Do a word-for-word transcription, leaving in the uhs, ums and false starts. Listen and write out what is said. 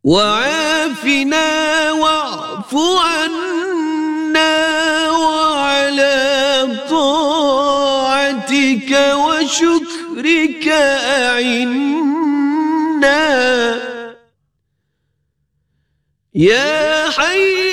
وعافنا واعف عنا وعلى طاعتك وشكرك أعنا يا حي